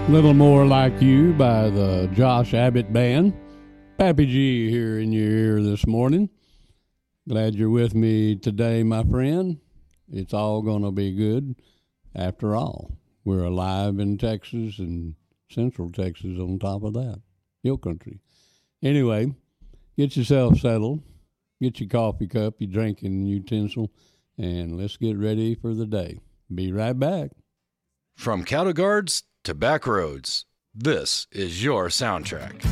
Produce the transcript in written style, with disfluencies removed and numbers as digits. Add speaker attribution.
Speaker 1: Little More Like You by the Josh Abbott Band. Pappy G here in your ear this morning. Glad you're with me today, my friend. It's all going to be good after all. We're alive in Texas and Central Texas on top of that. Hill country. Anyway, get yourself settled. Get your coffee cup, your drinking utensil, and let's get ready for the day. Be right back.
Speaker 2: From cattle guards to back roads, this is your soundtrack.